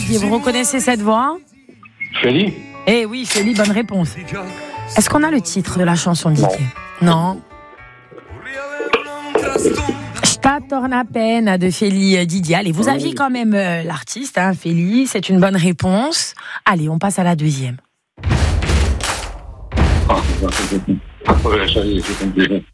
Didier, vous reconnaissez cette voix? Feli. Eh oui, Feli, bonne réponse. Est-ce qu'on a le titre de la chanson, Didier? Non. Sta torna pena de Feli Didier. Allez, vous aviez quand même l'artiste, hein, Feli, c'est une bonne réponse. Allez, on passe à la deuxième. Ouais, ça y est, c'est compris.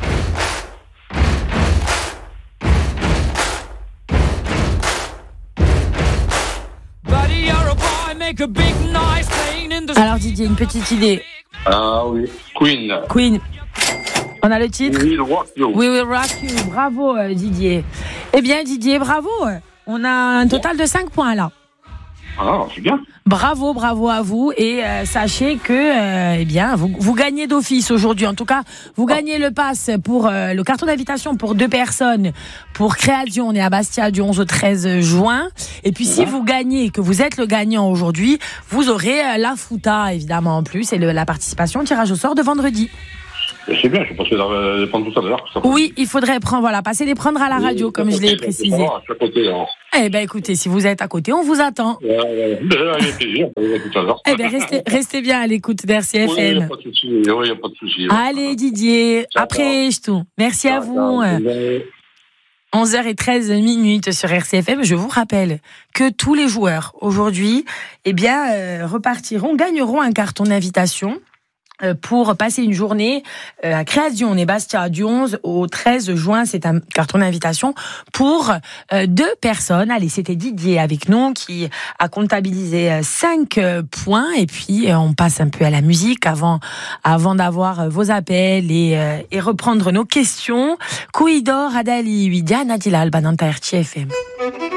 Alors Didier, une petite idée. Ah oui, Queen. Queen. On a le titre? We Will Rock You. We Will Rock You. Bravo Didier. Eh bien Didier, bravo. On a un total de 5 points là. Ah, c'est bien. Bravo à vous et sachez que eh bien vous gagnez d'office aujourd'hui. En tout cas, vous gagnez le pass pour le carton d'invitation pour 2 personnes pour Création. On est à Bastia du 11 au 13 juin. Et puis si vous gagnez et que vous êtes le gagnant aujourd'hui, vous aurez la fouta évidemment en plus et la participation au tirage au sort de vendredi. C'est bien, je pense que je vais prendre tout ça d'ailleurs. Oui, il faudrait passer les prendre à la radio, comme je l'ai précisé. Je suis à côté, alors. Eh bien, écoutez, si vous êtes à côté, on vous attend. Avec plaisir, tout à l'heure. Eh bien, restez bien à l'écoute d'RCFM. Oui, il n'y a pas de souci. Oui, y a pas de souci. Allez, Didier, après, je tout. Merci à vous. 11h13 sur RCFM. Je vous rappelle que tous les joueurs, aujourd'hui, eh bien, gagneront un carton d'invitation pour passer une journée à Création. On est Bastia du 11 au 13 juin. C'est un carton d'invitation pour 2 personnes. Allez, c'était Didier avec nous qui a comptabilisé 5 points. Et puis, on passe un peu à la musique avant d'avoir vos appels et reprendre nos questions. Kuidor Adali, Diana Dilal, Bananta RTFM.